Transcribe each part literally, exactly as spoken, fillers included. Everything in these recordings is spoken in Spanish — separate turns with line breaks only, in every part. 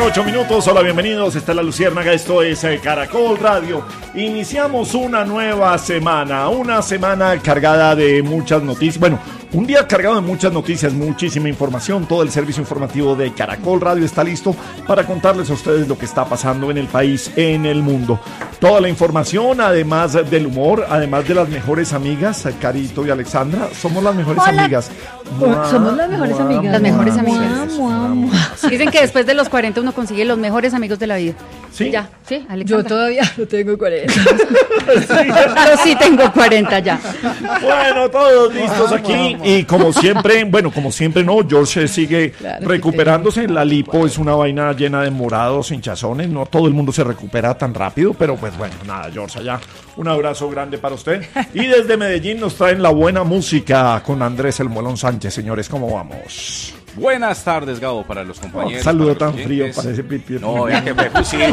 ocho minutos, hola, bienvenidos, está La Luciérnaga, esto es eh, Caracol Radio. Iniciamos una nueva semana, una semana cargada de muchas noticias, bueno, un día cargado de muchas noticias, muchísima información. Todo el servicio informativo de Caracol Radio está listo para contarles a ustedes lo que está pasando en el país, en el mundo. Toda la información, además del humor, además de las mejores amigas, Carito y Alexandra, somos las mejores
Hola.
amigas.
Mua, somos las mejores
mua,
amigas.
mua,
Las mejores
mua,
amigas.
mua, mua.
Dicen que después de los cuarenta uno consigue los mejores amigos de la vida.
¿Sí?
Ya, sí, Alexandra.
Yo todavía no tengo cuarenta.
Yo sí tengo cuarenta ya.
Bueno, todos listos aquí. Y como siempre, bueno, como siempre no, George sigue
Claro,
recuperándose. La lipo es una vaina llena de morados, hinchazones. No todo el mundo se recupera tan rápido, pero pues bueno, nada, George, allá un abrazo grande para usted. Y desde Medellín nos traen la buena música con Andrés El Molón Sánchez. Señores, ¿cómo vamos?
Buenas tardes, Gabo, para los compañeros.
Oh, saludo
para
tan
los
frío,
oyentes.
parece pipi.
No, ya que fue fusivo.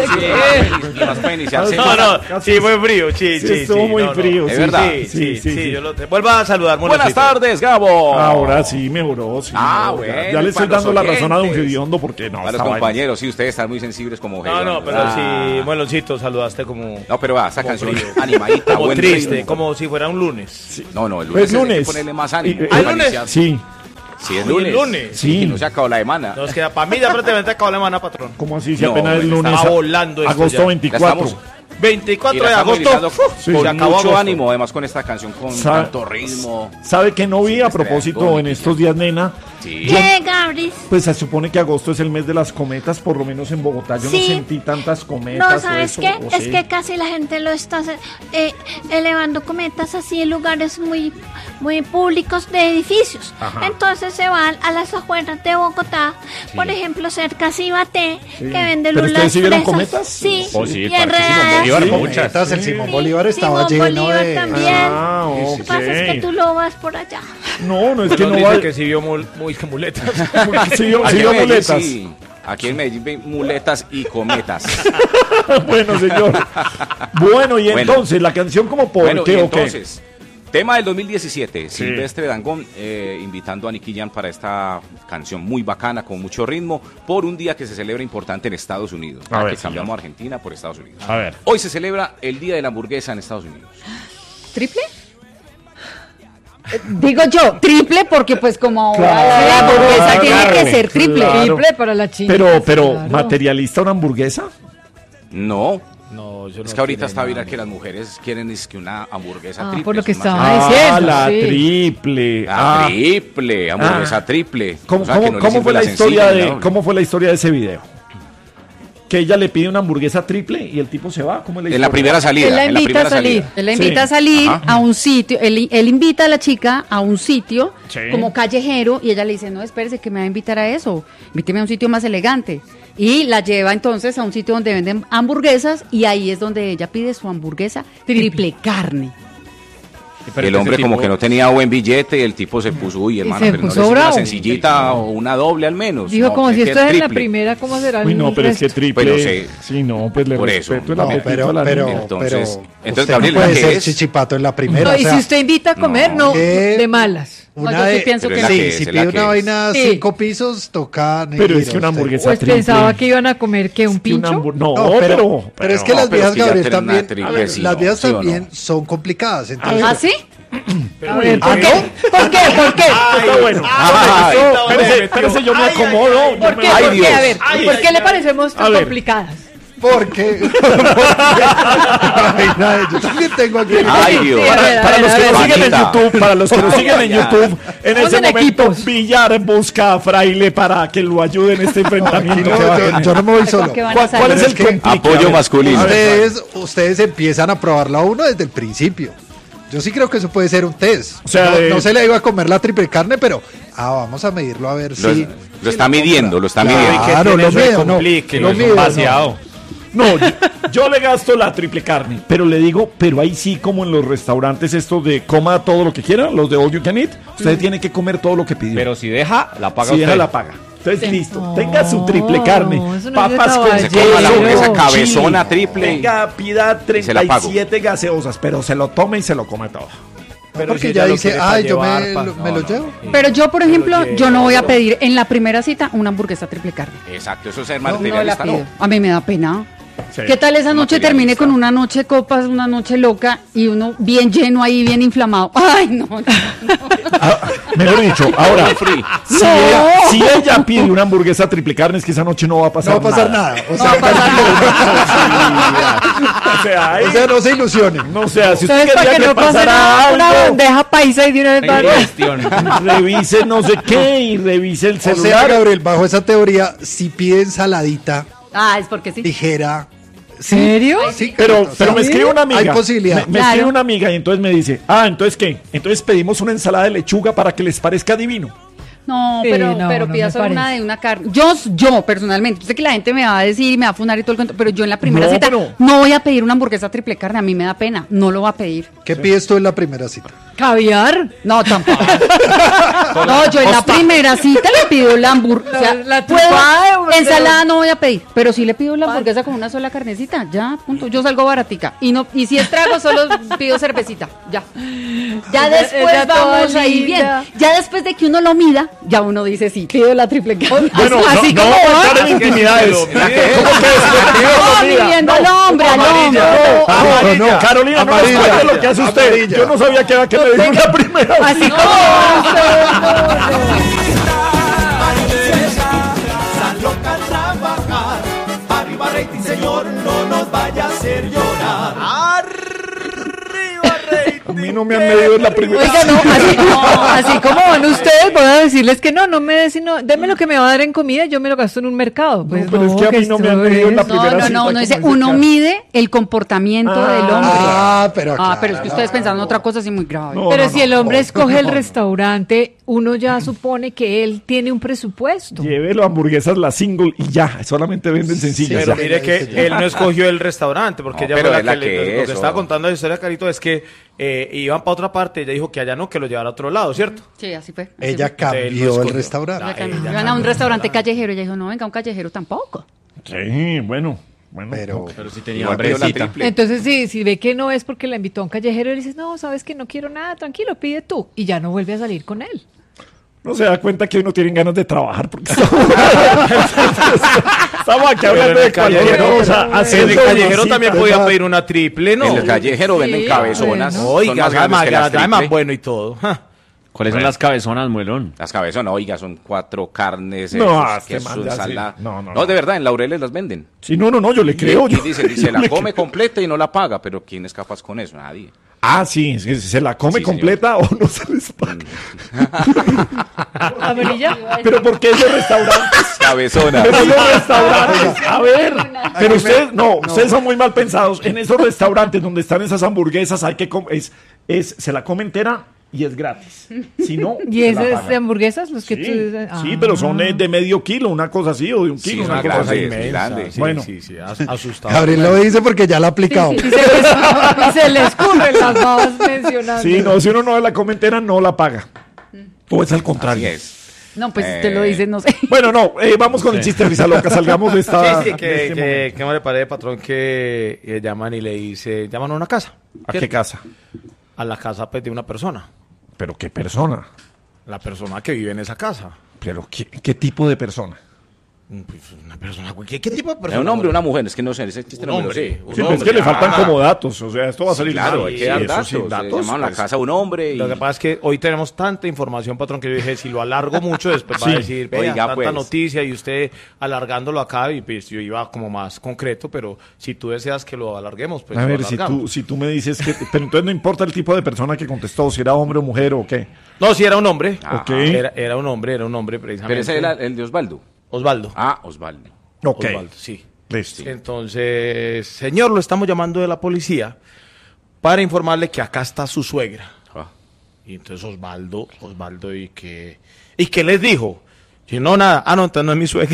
Y más para iniciar
No,
semana.
No, sí, fue frío, sí,
Sí,
sí,
estuvo
sí,
muy
no, no.
frío,
¿Es
sí,
verdad?
Sí,
sí,
sí,
sí,
sí,
sí.
yo lo te- vuelva a saludar,
Buenas
Monosito.
tardes, Gabo.
Ahora sí mejoró, sí.
Ah,
no,
bueno,
ya, ya le estoy
para los
dando la razón a Don
oyentes.
Gediondo porque no,
Para los
esta vaina-
compañeros, sí, ustedes están muy sensibles como
No, no, pero
Ah.
sí, Mononcito, saludaste como,
No, pero va, esa
Como
canción
frío.
animadita,
como
buen
triste,
ritmo.
como si fuera un lunes.
No, no, el
Pues
lunes, hay que
lunes.
ponerle más ánimo.
Y-
¿Ah,
para
lunes?
iniciar.
Sí,
Sí, es
Uy,
lunes.
el lunes.
Sí.
No se acabó la semana.
Nos queda, para mí ya prácticamente acabó la semana, patrón.
¿cómo así? Si
No,
apenas es
me
lunes.
estaba
a-
volando esto
agosto
ya.
veinticuatro.
Ya estamos.
veinticuatro
Y la
de
estamos
agosto,
iniciando
¡uf!
Sí.
se
con
acabó
mucho
agosto.
ánimo, además con esta canción con
Sabe-
tanto ritmo.
¿Sabe que no vi a
Silvestre
propósito
Dangond,
en
que
estos
ya-
días, nena?
Sí.
¿Qué, Gabris?
Pues se supone que agosto es el mes de las cometas, por lo menos en Bogotá. Yo
Sí.
no sentí tantas cometas.
No,
o
¿sabes
eso,
qué?
o
Es
sí.
que casi la gente lo está eh, elevando cometas así en lugares muy, muy públicos de edificios.
Ajá.
Entonces se van a las afueras de Bogotá, por ejemplo, cerca a Cibaté,
Sí.
que vende
¿Pero
lulas
ustedes sí vieron
fresas.
cometas?
Sí,
Oh, sí, el
y
Parque Simón
enredadas.
Bolívar,
Sí.
muchas.
Cometas, el Simón Bolívar
Sí,
estaba
Simón
lleno
Bolívar
de...
también.
Ah,
Lo que pasa es que
ok.
tú lo vas por allá.
No, no es que
Pero
no
dice
va.
que sí vio mul- muy que muletas.
Sí, vio-
Aquí
sí,
en
vio
Medellín,
muletas.
sí. Aquí en Medellín ven muletas y cometas.
Bueno, señor. Bueno, y
Bueno.
entonces, la canción como por
Bueno,
qué
y
o qué.
entonces, tema del dos mil diecisiete, Silvestre Dangond eh, invitando a Nicky Jam para esta canción muy bacana, con mucho ritmo, por un día que se celebra importante en Estados Unidos.
A
Ah,
ver,
que cambiamos a Argentina por Estados Unidos.
A ver.
Hoy se celebra el Día de la Hamburguesa en Estados Unidos.
¿Triple? Eh, Digo yo, triple porque pues como ahora
Claro,
la hamburguesa
claro,
tiene que ser triple.
claro.
Triple para la China.
Pero, pero,
Claro.
¿materialista una hamburguesa?
No,
No, yo no
es que ahorita
tiene
está viral
nada.
que las mujeres quieren es que una hamburguesa
Ah,
triple.
por lo que
es una
estaba
serie.
Ah,
diciendo,
la
sí.
triple.
Ah,
Ah,
triple, hamburguesa
Ah.
triple.
¿Cómo,
O sea,
cómo-
que no le
cómo
sirve
fue la
sencilla
historia
ni la
de,
doble.
cómo fue la historia de ese video? Que ella le pide una hamburguesa triple y el tipo se va. ¿Cómo es la
En la
historia?
primera salida.
Él la
en la
invita a
primera
salir.
salida.
Él la
Sí.
invita a salir
Ajá.
a un sitio, él, él invita a la chica a un sitio
Sí.
como callejero y ella le dice, no, espérese que me va a invitar a eso, invíteme a un sitio más elegante. Y la lleva entonces a un sitio donde venden hamburguesas y ahí es donde ella pide su hamburguesa triple carne.
El hombre como que no tenía buen billete y el tipo se puso, uy, hermano,
se
pero no
puso
le sirve una
bravo.
sencillita o una doble al menos.
Dijo
No,
como
es
si
que
esto es en la
triple.
primera, ¿cómo será el
Uy, no, pero es que
resto?
triple.
Pues no sé.
Sí, no, pues le
Por eso.
respeto el
No,
apetito
pero,
a la
pero,
niña.
Entonces-
pero
entonces,
usted
Gabriela,
no puede
¿qué
ser
es?
chichipato en la primera.
No,
o
y
sea,
si usted invita a comer, no,
¿qué?
de malas.
una
No, yo sí
de-
pienso
Pero
que
es la
sí,
que es,
si
es
pide
la
una
que
vaina
Sí.
cinco pisos, toca...
Pero es
ir
que una
a usted.
hamburguesa
Pues
triple.
pensaba que iban a comer, ¿qué? ¿Un
Que una
pincho?
hambur- No,
No,
pero,
pero, pero es que
no,
las
pero
viejas,
es que ya
Gabriel,
tener una
también,
triple,
a ver,
sí,
las
no,
viejas
¿sí o no?
también son complicadas. Entonces,
¿Ah, sí?
A ver,
¿por qué?
¿Por qué? ¿Por qué?
Está bueno.
Ay,
Eso, espérese, espérese, yo me acomodo. yo
¿Por
me-
qué?
Ay,
¿Por qué?
Dios.
A ver,
Ay,
¿por
ay,
qué le parecemos
A
tan
ver.
complicadas?
porque... Yo también tengo aquí...
Ay,
Sí,
Dios.
sí, a ver,
Para,
a
para
ver,
los
a
que
ver.
nos siguen en
Paquita.
YouTube, para los que nos siguen en
Ya.
YouTube, en ese
Pongan
momento
equipos.
Villar busca a Fraile para que lo ayude en este enfrentamiento.
No,
que va a
yo,
tener.
yo no me voy solo.
¿Con qué van a
¿Cuál, cuál
salir?
es el
Es que
complique?
apoyo
A ver,
masculino.
a ver,
Ustedes, ustedes empiezan a probarlo a uno desde el principio. Yo sí creo que eso puede ser un test.
O sea,
no,
de-
no se le iba a comer la triple carne, pero ah, vamos a medirlo a ver
Lo,
si...
lo está midiendo, lo está
Claro.
midiendo.
¿Qué
Claro,
tiene
lo
eso de
mido, no.
complique?
Lo
Es un
mido, no.
vaciado.
No, yo, yo le gasto la triple carne, pero le digo, pero ahí sí, como en los restaurantes estos de coma todo lo que quiera, los de all you can eat, usted tiene que comer todo lo que pidió.
Pero si deja, la paga
si
usted.
deja la paga. Entonces, listo,
No,
tenga su triple carne,
eso no es de
papas con
caballero.
Se coma la hamburguesa
queso,
cabezona
chile.
triple.
Venga, pida
se la
treinta y
pago.
siete gaseosas, pero se lo tome y se lo come todo.
Pero
porque
si
ella
ella lo
dice,
quiere pa'
ay, yo me,
llevar,
lo,
pa-
me
no,
lo
no.
llevo.
Pero yo, por
Pero
ejemplo,
llevo.
yo no voy a pedir en la primera cita una hamburguesa triple carne.
Exacto, eso es ser
No, no la
materialista,
pido.
¿no?
A mí me da pena.
Sí.
¿Qué tal esa noche termine
materialista.
con una noche de copas, una noche loca y uno bien lleno ahí, bien inflamado? Ay, no. no.
Ah, mejor dicho, ahora,
Free.
si, ella, si ella pide una hamburguesa triple carne, es que esa noche no va a pasar
No va a pasar nada. O
No
sea,
va a pasar nada.
O sea, ahí-
o sea, no se ilusionen.
no sea, si usted
Entonces, para
quería
que
que
no pase
pasara
nada, una
algo,
bandeja paisa y de una vez va-
Gestión.
revise no sé qué y revise el
O sea,
celular.
Gabriel, bajo esa teoría, si pide ensaladita,
Ah, es porque sí.
ligera.
¿Serio?
Sí,
Pero,
Carita, o sea,
pero me escribe una amiga.
Hay posibilidad.
Me, me
Claro.
escribe una amiga y entonces me dice, ah, entonces qué, entonces pedimos una ensalada de lechuga para que les parezca divino.
No,
Sí,
pero,
no,
pero
no
pida
me
solo una
parece.
de una carne. Yo, yo personalmente, yo sé que la gente me va a decir y me va a funar y todo el cuento, pero yo en la primera
No,
cita
pero-
no voy a pedir una hamburguesa triple carne, a mí me da pena, no lo voy a pedir.
¿Qué pides tú en la primera cita?
¿Caviar?
No, tampoco. No, yo en la primera cita le pido la hamburguesa.
La- la
puedo-
tripada de-
ensalada no voy a pedir, pero sí le pido la hamburguesa con una sola carnecita, ya, punto. Yo salgo baratica. Y no y si es trago, solo pido cervecita, ya. Ya
Ella-
después
ella toda
vamos ahí bien.
linda.
Ya después de que uno lo mida, ya uno dice, sí, pido la triple carne.
Bueno,
así
no,
como
no
va.
entrar en intimidades.
lo
¿Cómo
mide.
que después de que uno
No,
lo mida?
midiendo al hombre, al hombre.
Amarilla.
Ah,
Amarilla.
no, no, Carolina, no
Amarilla.
después de lo que hace usted.
Amarilla.
Yo no sabía que era que me dijo la primera.
Así como
San loca a trabajar. Arriba rating, señor, no nos vaya a hacer llorar. Arriba rating.
A mí no me han medido en la primera.
Oiga, no, así, no, así como van ustedes, voy a decirles que no, no me des, sino, deme lo que me va a dar en comida, yo me lo gasto en un mercado. Pues
pero es que a mí no me han
esto
medido en la
es-
No,
primera
no,
cita,
no, uno
¿cómo
dice,
es
uno
esa?
mide el comportamiento
Ah.
del hombre.
Ah, pero
Ah, pero es que
claro.
ustedes pensaron en otra cosa así muy grave.
No,
Pero
no,
si
no,
el hombre
no,
escoge el
no.
restaurante, uno ya supone que él tiene un presupuesto.
Lleve las hamburguesas, la single y ya. Solamente venden sencillas.
Pero
ya.
mire que él no escogió el restaurante, porque
No,
ella
pero
fue la
es la
que, le-
que
lo que
eso.
estaba contando la historia, Carito, es que eh, iban para otra parte, ella dijo que allá no, que lo llevara a otro lado, ¿cierto?
Sí, así fue. así
Ella
fue.
cambió
Él no
el
escogió.
restaurante.
Ah, ella
Iban a un restaurante callejero y ella dijo, no, venga, un callejero tampoco.
Sí, bueno. Bueno,
Pero,
Pero si tenía
Igual pidió la
hambrecita.
triple.
Entonces, si, si ve que no es porque la invitó a un callejero, le dices, no, sabes que no quiero nada, tranquilo, pide tú. Y ya no vuelve a salir con él.
no se da cuenta que hoy no tienen ganas de trabajar porque estamos, estamos aquí hablando
Pero en
de
el
cualquier
callejero-
cosa.
En
haciendo
el callejero
visita.
también podía pedir una triple, ¿no?
En el callejero venden
Sí,
cabezonas.
bueno.
son
Oiga,
más grandes
además,
que las
además
triple.
bueno y todo. Ja.
¿Cuáles son las cabezonas, muelón?
Las cabezonas, oiga, son cuatro carnes,
No,
esos,
este
queso,
man ya sí.
ensalada.
No, no,
No,
no.
de verdad, en Laureles las venden.
Sí, no, no, no, yo le creo.
y
yo-
dice,
yo
se la
le
come
creo.
completa y no la paga, pero ¿quién es capaz con eso? Nadie.
Ah, sí, es que se la come
Sí,
completa o no se les paga.
¿Amarilla?
Pero ¿por qué esos restaurantes?
Cabezonas.
Pero esos restaurantes, a ver, pero ustedes, no, ustedes son muy mal pensados. En esos restaurantes donde están esas hamburguesas, hay que com- es, es, se la come entera y es gratis. Si no,
¿Y
se la
esas
pagan.
de hamburguesas? Los que
Sí,
tú dices?
sí,
Ah.
pero son eh, de medio kilo, una cosa así, o de un
Sí,
kilo,
es
una
una
cosa
grande,
así.
es grande.
Sí,
Bueno.
sí, sí, as- asustado.
Gabriel lo dice porque ya la ha aplicado.
Y se, les, y se le escurren las babas mencionando.
Sí, no, si uno no la come entera, no la paga. O es al
Así
contrario.
es.
No, pues
Eh.
usted lo dice, no sé.
Bueno, no, eh, vamos con el chiste risa loca, salgamos de esta.
Sí, sí,
de
que,
este
que,
momento.
que no le parece, patrón, que eh, llaman y le dice, llaman a una casa.
¿A qué casa?
A la casa pues, de una persona.
Pero qué persona.
La persona que vive en esa casa.
Pero qué, qué tipo de persona.
Mm, pues, una persona, ¿qué, qué tipo de
¿Es
persona?
un hombre o una mujer? Es que no sé, ese chiste
Un
no me lo
hombre,
sé.
un
Sí, pero es
hombre.
que le faltan
Ah.
como datos. O sea, esto va a salir
Claro,
mal.
hay que
Sí,
dar
eso
datos.
sin
Se
datos,
llamaban la
pues.
casa a un hombre y...
Lo que pasa es que hoy tenemos tanta información, patrón, que yo dije, si lo alargo mucho, después va
Sí.
a decir, vea,
Oiga,
tanta
pues.
noticia y usted alargándolo acá, y pues yo iba como más concreto, pero si tú deseas que lo alarguemos, pues
A
lo
ver, si
alargamos.
tú, si tú me dices que... Pero entonces no importa el tipo de persona que contestó, si era hombre o mujer o qué.
No, si era un hombre.
Ajá.
Ok.
Era, era un hombre, era un hombre precisamente.
Pero ese era el de Osvaldo.
Osvaldo.
Ah, Osvaldo.
Ok.
Osvaldo, sí.
Listo.
Entonces, señor, lo estamos llamando de la policía para informarle que acá está su suegra.
Ah.
Y entonces Osvaldo, Osvaldo, ¿y qué, ¿y qué les dijo? Y no, nada. Ah, no, entonces no es mi suegra.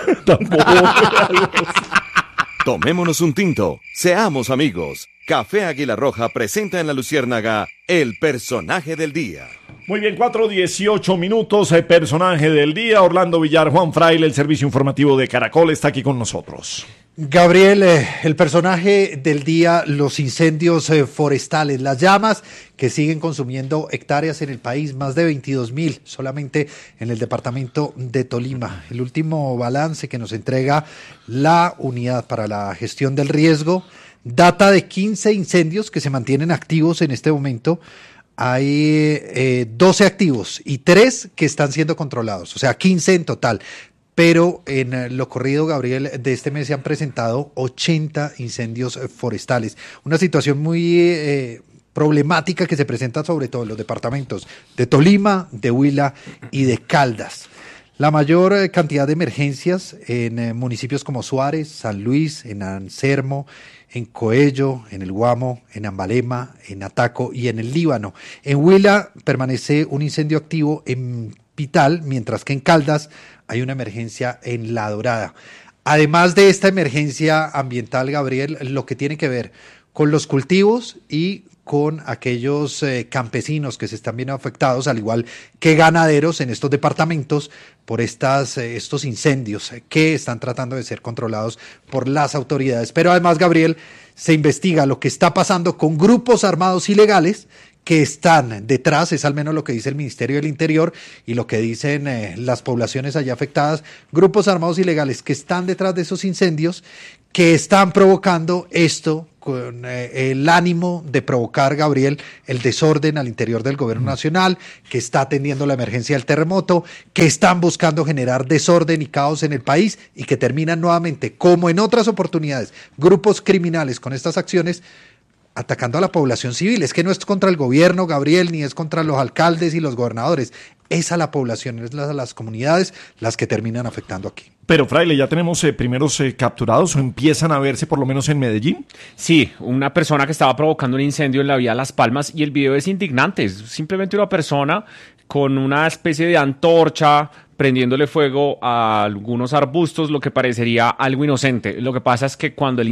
Tomémonos un tinto, seamos amigos. Café Águila Roja presenta en La Luciérnaga el personaje del día.
Muy bien, cuatro dieciocho minutos, eh, personaje del día, Orlando Villar, Juan Fraile, el servicio informativo de Caracol está aquí con nosotros.
Gabriel, eh, el personaje del día, los incendios eh, forestales, las llamas que siguen consumiendo hectáreas en el país, más de veintidós mil solamente en el departamento de Tolima. El último balance que nos entrega la Unidad para la Gestión del Riesgo data de quince incendios que se mantienen activos en este momento. Hay eh, doce activos y tres que están siendo controlados, o sea, quince en total. Pero en lo corrido, Gabriel, de este mes se han presentado ochenta incendios forestales. Una situación muy eh, problemática que se presenta sobre todo en los departamentos de Tolima, de Huila y de Caldas. La mayor eh, cantidad de emergencias en eh, municipios como Suárez, San Luis, en Ansermo, en Coello, en el Guamo, en Ambalema, en Ataco y en el Líbano. En Huila permanece un incendio activo en Pital, mientras que en Caldas hay una emergencia en La Dorada. Además de esta emergencia ambiental, Gabriel, lo que tiene que ver con los cultivos y con aquellos eh, campesinos que se están viendo afectados, al igual que ganaderos en estos departamentos, por estas, eh, estos incendios que están tratando de ser controlados por las autoridades. Pero además, Gabriel, se investiga lo que está pasando con grupos armados ilegales que están detrás, es al menos lo que dice el Ministerio del Interior y lo que dicen eh, las poblaciones allá afectadas, grupos armados ilegales que están detrás de esos incendios, que están provocando esto con eh, el ánimo de provocar, Gabriel, el desorden al interior del gobierno nacional, que está atendiendo la emergencia del terremoto, que están buscando generar desorden y caos en el país y que terminan nuevamente, como en otras oportunidades, grupos criminales con estas acciones, atacando a la población civil. Es que no es contra el gobierno, Gabriel, ni es contra los alcaldes y los gobernadores. Es a la población, es a las comunidades las que terminan afectando aquí.
Pero, Fraile, ¿ya tenemos eh, primeros eh, capturados o empiezan a verse por lo menos en Medellín?
Sí, una persona que estaba provocando un incendio en la vía Las Palmas y el video es indignante. Es simplemente una persona con una especie de antorcha prendiéndole fuego a algunos arbustos, lo que parecería algo inocente. Lo que pasa es que cuando el